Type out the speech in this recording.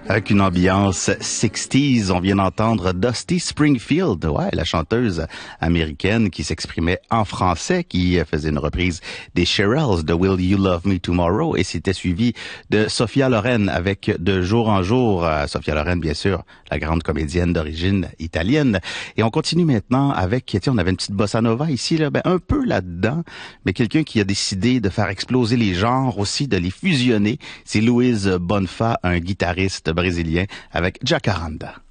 Avec une ambiance 60s, on vient d'entendre Dusty Springfield, ouais, la chanteuse américaine qui s'exprimait en français, qui faisait une reprise des Shirelles de Will You Love Me Tomorrow, et c'était suivi de Sophia Loren avec De Jour en Jour. Sophia Loren, bien sûr, la grande comédienne d'origine italienne. Et on continue maintenant avec, tiens, on avait une petite bossa nova ici, là, un peu là-dedans, mais quelqu'un qui a décidé de faire exploser les genres aussi, de les fusionner. C'est Luis Bonfa, un guitariste brésilien avec Jacaranda.